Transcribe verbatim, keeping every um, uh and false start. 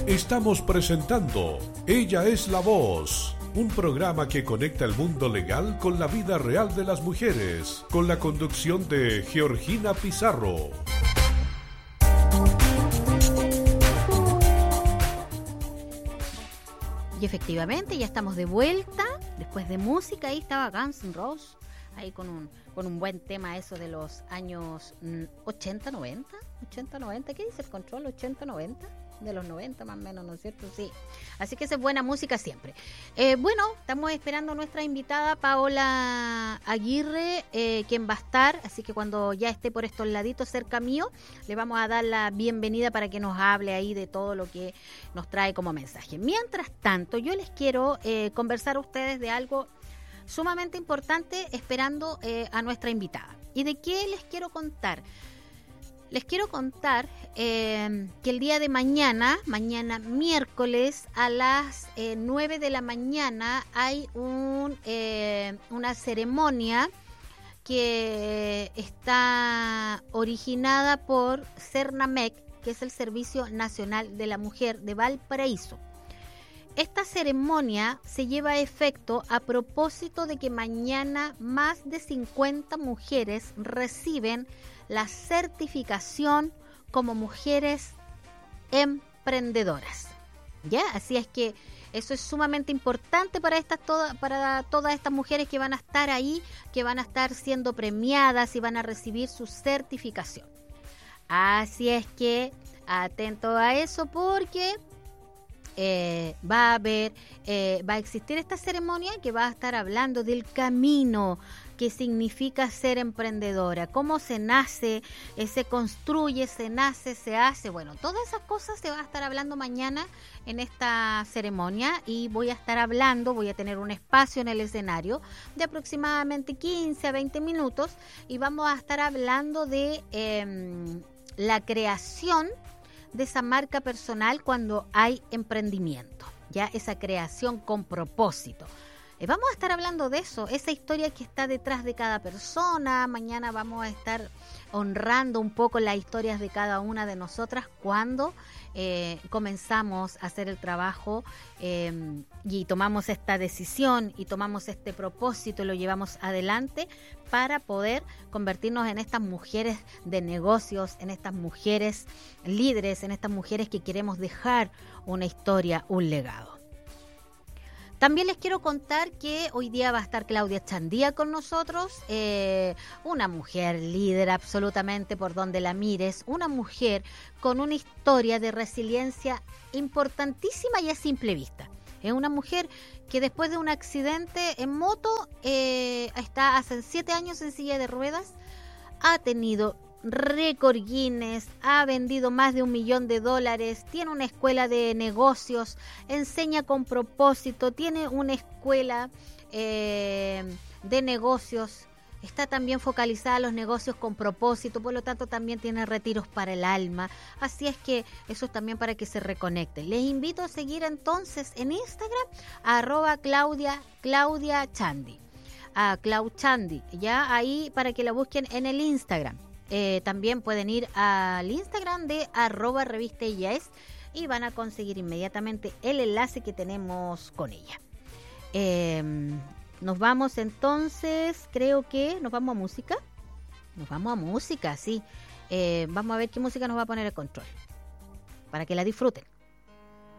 Estamos presentando Ella es la Voz, un programa que conecta el mundo legal con la vida real de las mujeres, con la conducción de Georgina Pizarro. Y efectivamente ya estamos de vuelta, después de música. Ahí estaba Guns N' Roses, ahí con un, con un buen tema, eso de los años ochenta, noventa, ochenta, noventa, ¿qué dice el control? ochenta, noventa, de los noventa más o menos, ¿no es cierto? Sí, así que esa es buena música siempre. Eh, bueno, estamos esperando a nuestra invitada Paola Aguirre, eh, quien va a estar, así que cuando ya esté por estos laditos cerca mío, le vamos a dar la bienvenida para que nos hable ahí de todo lo que nos trae como mensaje. Mientras tanto, yo les quiero eh, conversar a ustedes de algo sumamente importante, esperando eh, a nuestra invitada. ¿Y de qué les quiero contar? Les quiero contar eh, que el día de mañana, mañana miércoles a las eh, nueve de la mañana hay un, eh, una ceremonia que está originada por CERNAMEC, que es el Servicio Nacional de la Mujer de Valparaíso. Esta ceremonia se lleva a efecto a propósito de que mañana más de cincuenta mujeres reciben la certificación como mujeres emprendedoras. ¿Ya? Así es que eso es sumamente importante para estas toda, para todas estas mujeres que van a estar ahí, que van a estar siendo premiadas y van a recibir su certificación. Así es que atento a eso, porque Eh, va a haber, eh, va a existir esta ceremonia que va a estar hablando del camino que significa ser emprendedora, cómo se nace, eh, se construye, se nace, se hace. Bueno, todas esas cosas se va a estar hablando mañana en esta ceremonia, y voy a estar hablando, voy a tener un espacio en el escenario de aproximadamente quince a veinte minutos, y vamos a estar hablando de eh, la creación de esa marca personal cuando hay emprendimiento, ya esa creación con propósito. Eh, vamos a estar hablando de eso, esa historia que está detrás de cada persona. Mañana vamos a estar honrando un poco las historias de cada una de nosotras cuando eh, comenzamos a hacer el trabajo eh, y tomamos esta decisión y tomamos este propósito y lo llevamos adelante para poder convertirnos en estas mujeres de negocios, en estas mujeres líderes, en estas mujeres que queremos dejar una historia, un legado. También les quiero contar que hoy día va a estar Claudia Chandía con nosotros, eh, una mujer líder absolutamente por donde la mires, una mujer con una historia de resiliencia importantísima y a simple vista. Es una mujer que después de un accidente en moto, eh, está hace siete años en silla de ruedas, ha tenido récord Guinness, ha vendido más de un millón de dólares, tiene una escuela de negocios, enseña con propósito, tiene una escuela eh, de negocios, está también focalizada a los negocios con propósito, por lo tanto también tiene retiros para el alma. Así es que eso es también para que se reconecten. Les invito a seguir entonces en Instagram a arroba Claudia, Claudia Chandy, a Clau Chandy, ya ahí para que la busquen en el Instagram. Eh, también pueden ir al Instagram de arroba revista ella es y van a conseguir inmediatamente el enlace que tenemos con ella. Eh, nos vamos entonces, creo que nos vamos a música. Nos vamos a música, sí. Eh, vamos a ver qué música nos va a poner el control para que la disfruten.